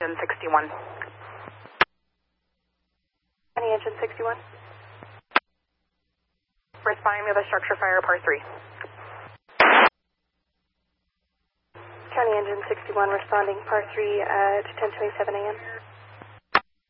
Engine 61. County Engine 61. Responding to the structure fire, par 3. County Engine 61 responding, par 3 at 10:27 a.m.